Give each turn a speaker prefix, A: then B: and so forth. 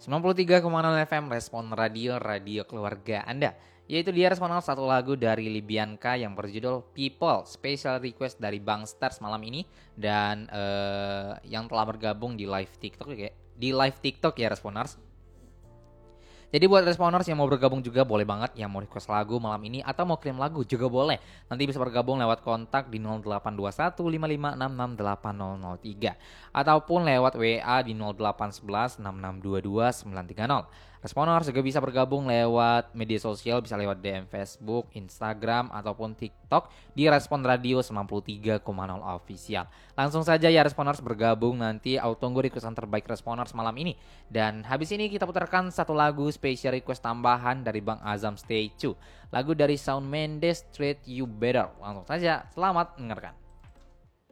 A: 93,0 FM Respon Radio, radio keluarga Anda. Yaitu dia Responal satu lagu dari Libianka yang berjudul People, special request dari Bang Stars malam ini. Dan yang telah bergabung di live TikTok ya Responers. Jadi buat Responers yang mau bergabung juga boleh banget, yang mau request lagu malam ini atau mau kirim lagu juga boleh. Nanti bisa bergabung lewat kontak di 082155668003 ataupun lewat WA di 08116622 930. Responers juga bisa bergabung lewat media sosial, bisa lewat DM Facebook, Instagram ataupun TikTok di Respon Radio 93,0 official. Langsung saja ya Responers bergabung, nanti aku tunggu requestan terbaik Responers malam ini. Dan habis ini kita putarkan satu lagu special request tambahan dari Bang Azam Stay True. Lagu dari Shawn Mendes, Treat You Better. Langsung saja, selamat mendengarkan.